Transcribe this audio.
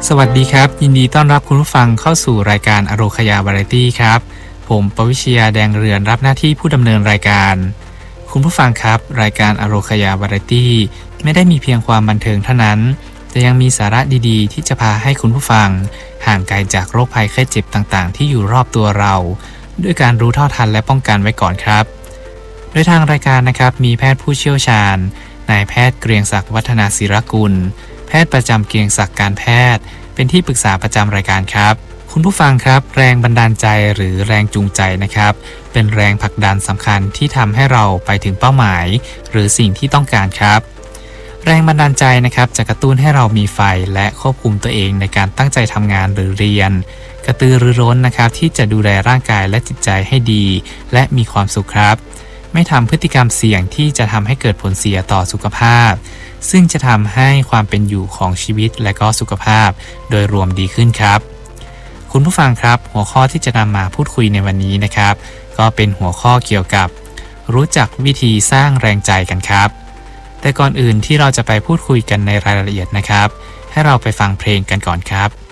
สวัสดีครับยินดีต้อนรับคุณผู้ฟังเข้าสู่รายการอโรคยาวาไรตี้ครับผมปวิชยาแดงเรือนรับหน้าที่ผู้ดำเนินรายการคุณผู้ฟังครับรายการอโรคยาวาไรตี้ไม่ได้มีเพียงความบันเทิงเท่านั้นแต่ยังมีสาระดีๆที่จะพาให้คุณผู้ฟังห่างไกลจากโรคภัยไข้เจ็บต่างๆที่อยู่รอบตัวเราด้วยการรู้เท่าทันและป้องกันไว้ก่อนครับโดยทางรายการนะครับมีแพทย์ผู้เชี่ยวชาญนายแพทย์เกรียงศักดิ์วัฒนาศิรกุลแพทย์ประจำเกรียงศักดิ์การแพทย์เป็นที่ปรึกษาประจำรายการครับคุณผู้ฟังครับแรงบันดาลใจหรือแรงจูงใจนะครับเป็นแรงผลักดันสำคัญที่ทำให้เราไปถึงเป้าหมายหรือสิ่งที่ต้องการครับแรงบันดาลใจนะครับจะกระตุ้นให้เรามีไฟและควบคุมตัวเองในการตั้งใจทำงานหรือเรียนกระตือรือร้นนะครับที่จะดูแลร่างกายและจิตใจให้ดีและมีความสุขครับไม่ทำพฤติกรรมเสี่ยงที่จะทำให้เกิดผลเสียต่อสุขภาพซึ่งจะทำให้ความเป็นอยู่ของชีวิตและก็สุขภาพโดยรวมดีขึ้นครับคุณผู้ฟังครับหัวข้อที่จะนำมาพูดคุยในวันนี้นะครับก็เป็นหัวข้อเกี่ยวกับรู้จักวิธีสร้างแรงใจกันครับแต่ก่อนอื่นที่เราจะไปพูดคุยกันในรายละเอียดนะครับให้เราไปฟังเพลงกันก่อนครับ